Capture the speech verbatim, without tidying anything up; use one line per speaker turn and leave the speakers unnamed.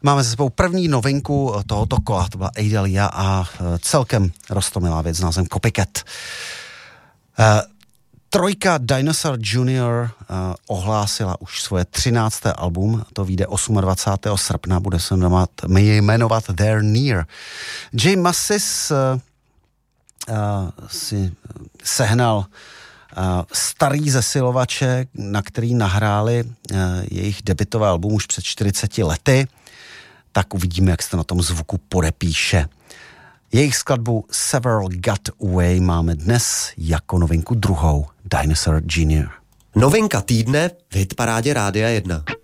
Máme se sebou první novinku tohoto kola, to byla Adelia a celkem roztomilá věc s názvem Copycat. Uh, trojka Dinosaur junior uh, ohlásila už svoje třinácté album, to vyjde dvacátého osmého srpna, bude se jmenovat, jmenovat They're Near. Jay Mascis uh, uh, si sehnal uh, starý zesilovače, na který nahráli uh, jejich debutové album už před čtyřiceti lety, tak uvidíme, jak se to na tom zvuku podepíše. Jejich skladbu Several Got Away máme dnes jako novinku druhou, Dinosaur junior.
Novinka týdne v hitparádě Rádia jedna.